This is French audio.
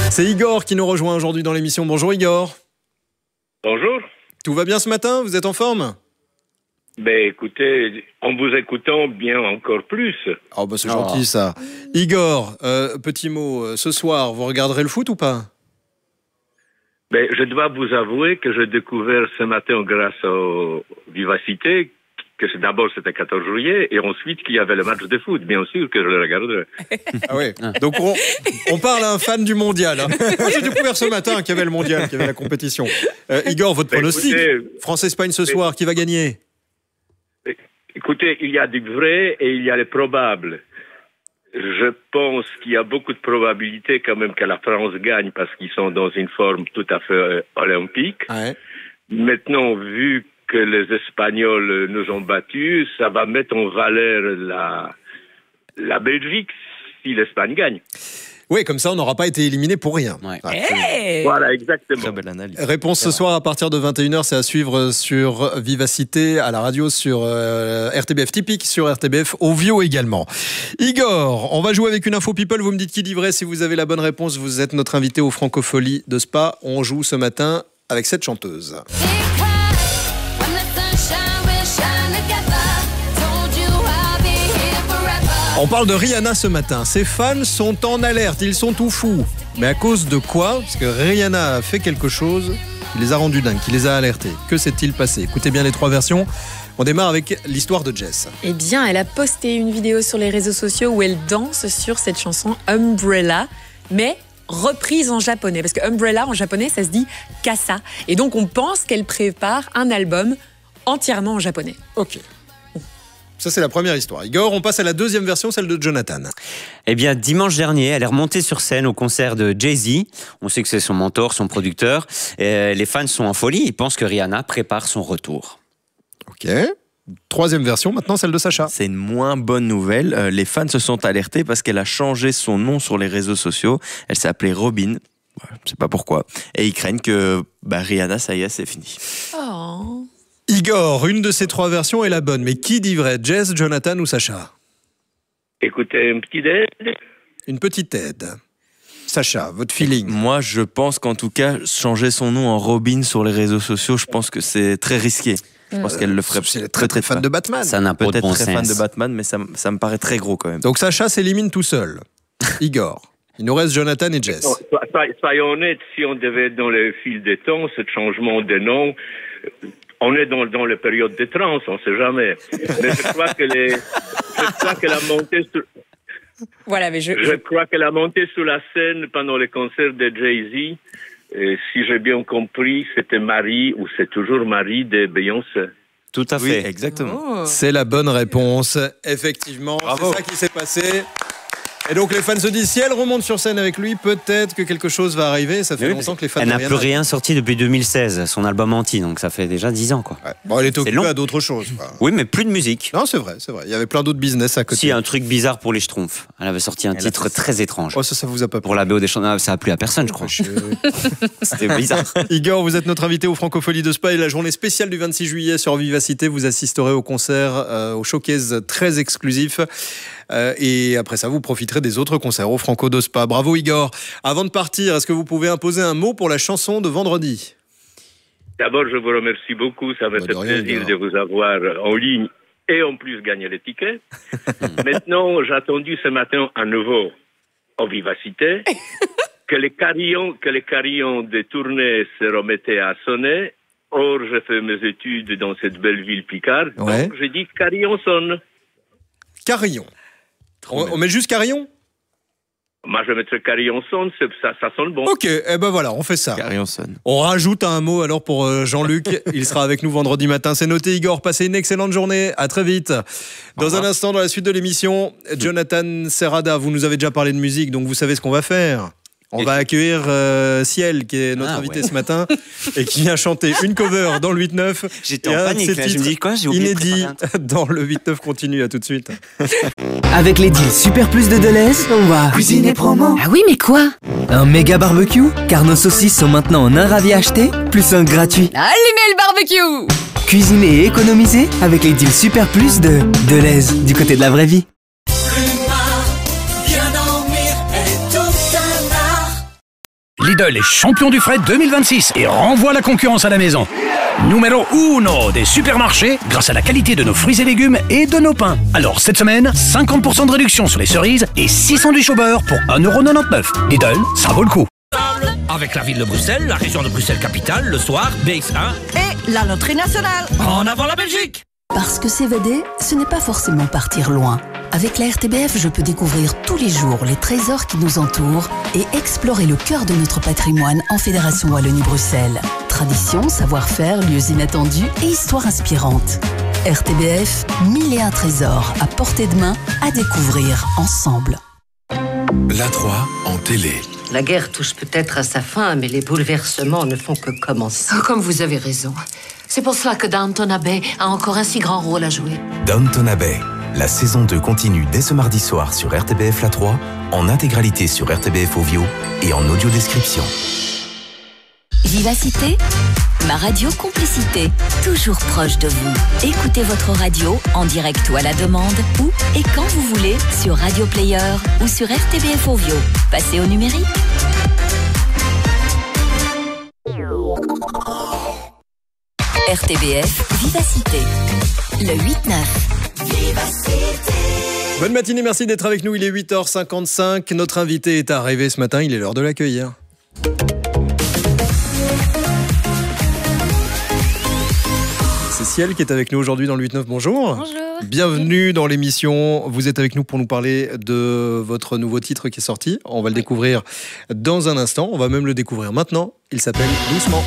C'est Igor qui nous rejoint aujourd'hui dans l'émission. Bonjour Igor. Bonjour. Tout va bien ce matin? Vous êtes en forme? Écoutez, en vous écoutant bien encore plus. Oh bah c'est gentil ça. Igor, petit mot, ce soir, vous regarderez le foot ou pas? Je dois vous avouer que j'ai découvert ce matin grâce aux Vivacité que d'abord c'était 14 juillet et ensuite qu'il y avait le match de foot. Bien sûr que je le regarderai. Ah oui. Donc on parle à un fan du mondial. Hein. Moi j'ai découvert ce matin qu'il y avait le mondial, qu'il y avait la compétition. Igor, votre pronostic? France-Espagne ce soir, qui va gagner? Écoutez, il y a du vrai et il y a le probable. Je pense qu'il y a beaucoup de probabilités quand même que la France gagne parce qu'ils sont dans une forme tout à fait olympique. Ouais. Maintenant, vu que les Espagnols nous ont battus, ça va mettre en valeur la Belgique si l'Espagne gagne. Oui, comme ça, on n'aura pas été éliminé pour rien. Ouais. Hey, voilà, exactement. Très belle analyse. Réponse ce soir à partir de 21h, c'est à suivre sur Vivacité, à la radio, sur RTBF Typique, sur RTBF Ovio également. Igor, on va jouer avec une info people. Vous me dites qui dit vrai. Si vous avez la bonne réponse, vous êtes notre invité au Francofolie de Spa. On joue ce matin avec cette chanteuse. On parle de Rihanna ce matin. Ses fans sont en alerte, ils sont tout fous. Mais à cause de quoi? Parce que Rihanna a fait quelque chose qui les a rendus dingues, qui les a alertés. Que s'est-il passé? Écoutez bien les trois versions. On démarre avec l'histoire de Jess. Eh bien, elle a posté une vidéo sur les réseaux sociaux où elle danse sur cette chanson Umbrella, mais reprise en japonais. Parce que Umbrella en japonais, ça se dit Kasa. Et donc, on pense qu'elle prépare un album entièrement en japonais. Ok. Ça, c'est la première histoire. Igor, on passe à la deuxième version, celle de Jonathan. Eh bien, dimanche dernier, elle est remontée sur scène au concert de Jay-Z. On sait que c'est son mentor, son producteur. Et les fans sont en folie. Ils pensent que Rihanna prépare son retour. Ok. Troisième version, maintenant celle de Sacha. C'est une moins bonne nouvelle. Les fans se sont alertés parce qu'elle a changé son nom sur les réseaux sociaux. Elle s'appelait Robin. Je ne sais pas pourquoi. Et ils craignent que Rihanna, ça y est, c'est fini. Oh. Igor, une de ces trois versions est la bonne, mais qui dit vrai, Jess, Jonathan ou Sacha? Écoutez, une petite aide. Une petite aide. Sacha, votre feeling? Moi, je pense qu'en tout cas, changer son nom en Robin sur les réseaux sociaux, je pense que c'est très risqué. Je pense qu'elle le ferait. C'est très fan de Batman. Ça n'a pas de bon Peut-être très fan sens. de Batman, mais ça me paraît très gros quand même. Donc Sacha s'élimine tout seul. Igor. Il nous reste Jonathan et Jess. Soyons honnêtes, si on devait être dans le fil des temps, ce changement de nom, on est dans la période de trans, on ne sait jamais. Mais je crois que la montée sur... Voilà, mais Je crois que la montée sur la scène pendant le concert de Jay-Z, si j'ai bien compris, c'était Marie, ou c'est toujours Marie de Beyoncé. Tout à fait. Oui, Exactement. Oh. C'est la bonne réponse. Effectivement, Bravo. c'est ça qui s'est passé. Et donc les fans se disent, si elle remonte sur scène avec lui, peut-être que quelque chose va arriver. Ça fait Oui, longtemps que les fans elle de n'a Rihanna- plus rien sorti depuis 2016, son album Anti, donc ça fait déjà 10 ans, quoi. Ouais. Bon, elle était occupée long. à d'autres choses. Quoi. Oui, mais plus de musique. Non, c'est vrai. Il y avait plein d'autres business à côté. Si, un truc bizarre pour les Schtroumpfs. Elle avait sorti un titre très étrange. Oh, ça vous a pas plu. Pour la BO des chants, ça a plu à personne, je crois. C'était bizarre. Igor, vous êtes notre invité au Francofolie de Spa et la journée spéciale du 26 juillet sur Vivacité. Vous assisterez au concert, au showcase très exclusif. Et après ça, vous profiterez des autres concerts au Franco de Spa. Bravo Igor. Avant de partir, est-ce que vous pouvez imposer un mot pour la chanson de vendredi? D'abord, je vous remercie beaucoup. Ça me fait plaisir de vous avoir en ligne et en plus gagner les tickets. Maintenant, j'ai attendu ce matin à nouveau en Vivacité que les carillons de tournée se remettaient à sonner. Or, j'ai fait mes études dans cette belle ville Picard. Ouais. Donc, j'ai dit carillon sonne. Carillon. On met juste carillon? Moi, je mettrais carillon sonne, ça sonne bon. Ok, eh ben voilà, on fait ça. Carillon sonne. On rajoute un mot alors pour Jean-Luc. Il sera avec nous vendredi matin. C'est noté, Igor. Passez une excellente journée. À très vite. Dans un instant, dans la suite de l'émission, Jonathan Serrada, vous nous avez déjà parlé de musique, donc vous savez ce qu'on va faire. On va accueillir Ciel, qui est notre invité ce matin, et qui vient chanter une cover dans le 8-9. J'étais en panique, là. Je me dis quoi? J'ai oublié de inédit préparer un dans le 8-9 continue. À tout de suite. Avec les deals Super Plus de Deleuze, on va cuisiner promo. Ah oui, mais quoi? Un méga barbecue, car nos saucisses sont maintenant en un ravi acheté, plus un gratuit. Allumez le barbecue! Cuisiner et économiser avec les deals Super Plus de Deleuze, du côté de la vraie vie. Lidl est champion du fret 2026 et renvoie la concurrence à la maison. Numéro 1 des supermarchés grâce à la qualité de nos fruits et légumes et de nos pains. Alors cette semaine, 50% de réduction sur les cerises et 6 sandwichs au beurre pour 1,99€. Lidl, ça vaut le coup. Avec la ville de Bruxelles, la région de Bruxelles-Capitale, le soir, BX1 et la loterie nationale. En avant la Belgique. Parce que s'évader, ce n'est pas forcément partir loin. Avec la RTBF, je peux découvrir tous les jours les trésors qui nous entourent et explorer le cœur de notre patrimoine en Fédération Wallonie-Bruxelles. Tradition, savoir-faire, lieux inattendus et histoires inspirantes. RTBF, 1001 trésors à portée de main à découvrir ensemble. L'A3 en télé. La guerre touche peut-être à sa fin, mais les bouleversements ne font que commencer. Comme vous avez raison. C'est pour cela que Downton Abbey a encore un si grand rôle à jouer. Downton Abbey. La saison 2 continue dès ce mardi soir sur RTBF l'A3, en intégralité sur RTBF Ovio et en audio description. Vivacité, ma radio complicité, toujours proche de vous. Écoutez votre radio en direct ou à la demande, où et quand vous voulez, sur Radio Player ou sur RTBF Ovio. Passez au numérique. RTBF Vivacité, le 8-9. Bonne matinée, merci d'être avec nous, il est 8h55. Notre invité est arrivé ce matin, il est l'heure de l'accueillir. C'est Ciel qui est avec nous aujourd'hui dans le 8-9, bonjour. Bonjour. Bienvenue dans l'émission, vous êtes avec nous pour nous parler de votre nouveau titre qui est sorti. On va le découvrir dans un instant, on va même le découvrir maintenant, il s'appelle Doucement.